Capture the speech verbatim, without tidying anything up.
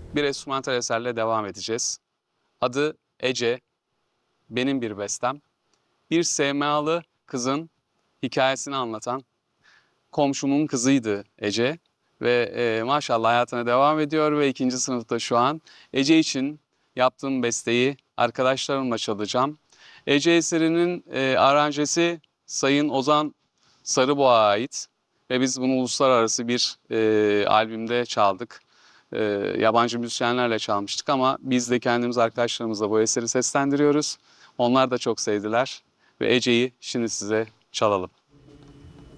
Bir enstrümantal eserle devam edeceğiz. Adı Ece, benim bir bestem. Bir S M A'lı kızın hikayesini anlatan komşumun kızıydı Ece. Ve e, maşallah hayatına devam ediyor ve ikinci sınıfta şu an. Ece için yaptığım besteyi arkadaşlarımla çalacağım. Ece eserinin e, aranjesi Sayın Ozan Sarıboğa'ya ait ve biz bunu uluslararası bir e, albümde çaldık. E, Yabancı müzisyenlerle çalmıştık ama biz de kendimiz arkadaşlarımızla bu eseri seslendiriyoruz. Onlar da çok sevdiler ve Ece'yi şimdi size çalalım.